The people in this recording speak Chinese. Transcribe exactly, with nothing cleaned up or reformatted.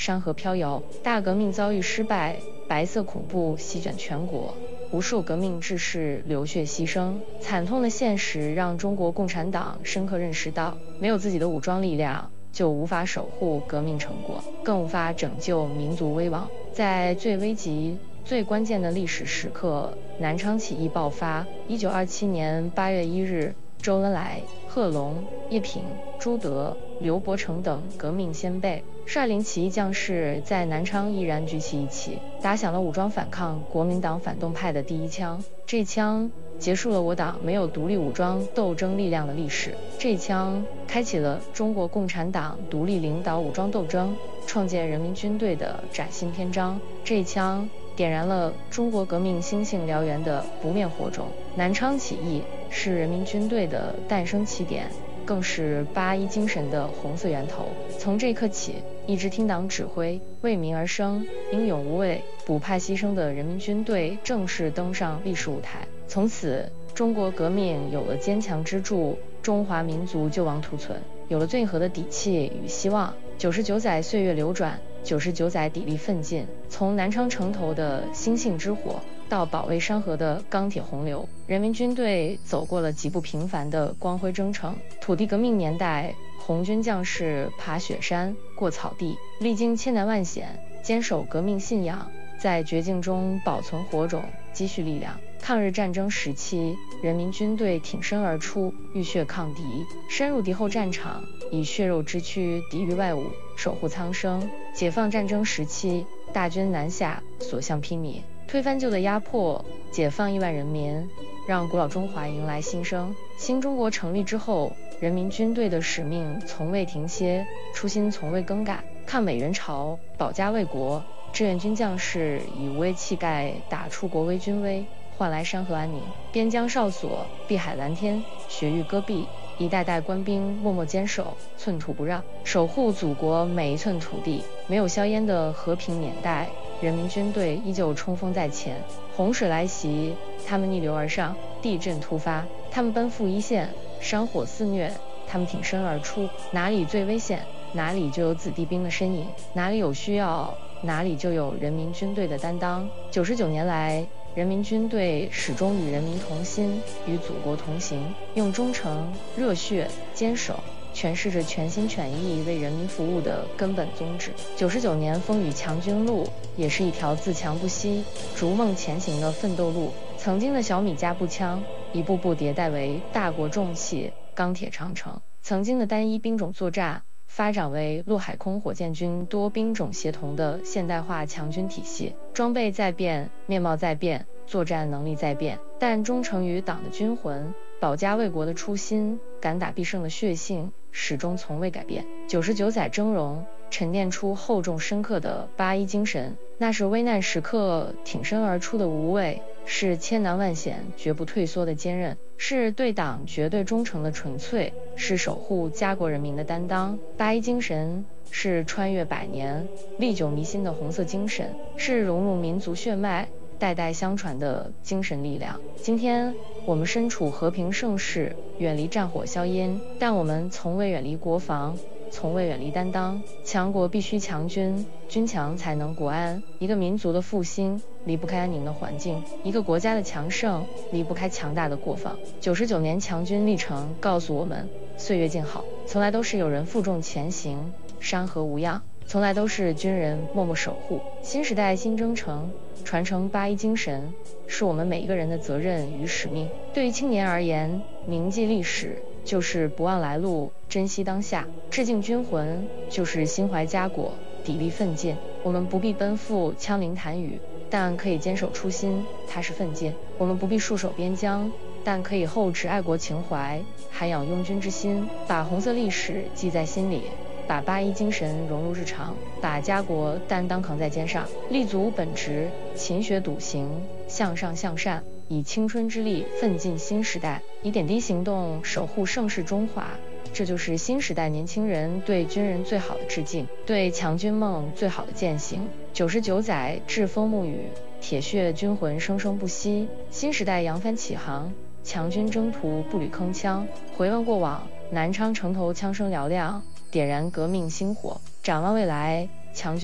山河飘摇，大革命遭遇失败，白色恐怖席卷全国，无数革命志士流血牺牲。惨痛的现实让中国共产党深刻认识到，没有自己的武装力量，就无法守护革命成果，更无法拯救民族危亡。在最危急、最关键的历史时刻，南昌起义爆发。一九二七年八月一日，周恩来、贺龙、叶挺、朱德、刘伯承等革命先辈率领起义将士在南昌毅然举起义旗，打响了武装反抗国民党反动派的第一枪。这枪结束了我党没有独立武装斗争力量的历史，这一枪开启了中国共产党独立领导武装斗争、创建人民军队的崭新篇章。这一枪点燃了中国革命星星燎原的不灭火种。南昌起义是人民军队的诞生起点，更是八一精神的红色源头。从这一刻起，一支听党指挥、为民而生、英勇无畏、不怕牺牲的人民军队正式登上历史舞台。从此，中国革命有了坚强支柱，中华民族救亡图存，有了最硬核的底气与希望。九十九载岁月流转，九十九载砥砺奋进，从南昌城头的星星之火到保卫山河的钢铁洪流，人民军队走过了极不平凡的光辉征程。土地革命年代，红军将士爬雪山、过草地，历经千难万险，坚守革命信仰，在绝境中保存火种，积蓄力量。抗日战争时期，人民军队挺身而出，浴血抗敌，深入敌后战场，以血肉之躯抵御外侮，守护苍生。解放战争时期，大军南下，所向披靡，推翻旧的压迫，解放亿万人民，让古老中华迎来新生。新中国成立之后，人民军队的使命从未停歇，初心从未更改，抗美援朝，保家卫国。志愿军将士以无畏气概打出国威军威，换来山河安宁。边疆哨所，碧海蓝天，雪域戈壁，一代代官兵默默坚守，寸土不让，守护祖国每一寸土地。没有硝烟的和平年代，人民军队依旧冲锋在前。洪水来袭，他们逆流而上；地震突发，他们奔赴一线；山火肆虐，他们挺身而出。哪里最危险，哪里就有子弟兵的身影；哪里有需要，哪里就有人民军队的担当。九十九年来，人民军队始终与人民同心，与祖国同行，用忠诚、热血、坚守诠释着全心全意为人民服务的根本宗旨。九十九年风雨强军路，也是一条自强不息、逐梦前行的奋斗路。曾经的小米加步枪，一步步迭代为大国重器、钢铁长城；曾经的单一兵种作战，发展为陆海空火箭军多兵种协同的现代化强军体系。装备在变，面貌在变，作战能力在变，但忠诚于党的军魂、保家卫国的初心、敢打必胜的血性始终从未改变。九十九载峥嵘，沉淀出厚重深刻的八一精神，那是危难时刻挺身而出的无畏，是千难万险绝不退缩的坚韧，是对党绝对忠诚的纯粹，是守护家国人民的担当。八一精神是穿越百年、历久弥新的红色精神，是融入民族血脉、代代相传的精神力量。今天我们身处和平盛世，远离战火硝烟，但我们从未远离国防，从未远离担当。强国必须强军，军强才能国安。一个民族的复兴离不开安宁的环境，一个国家的强盛离不开强大的国防。九十九年强军历程告诉我们，岁月静好，从来都是有人负重前行，山河无恙，从来都是军人默默守护。新时代新征程，传承八一精神，是我们每一个人的责任与使命。对于青年而言，铭记历史就是不忘来路，珍惜当下；致敬军魂就是心怀家国，砥砺奋进。我们不必奔赴枪林弹雨，但可以坚守初心，踏实奋进；我们不必戍守边疆，但可以厚植爱国情怀，涵养拥军之心，把红色历史记在心里，把八一精神融入日常，把家国担当扛在肩上，立足本职，勤学笃行，向上向善，以青春之力奋进新时代，以点滴行动守护盛世中华。这就是新时代年轻人对军人最好的致敬，对强军梦最好的践行。九十九载栉风沐雨，铁血军魂生生不息。新时代扬帆起航，强军征途步履铿锵。回望过往，南昌城头枪声嘹亮，点燃革命星火。展望未来，强军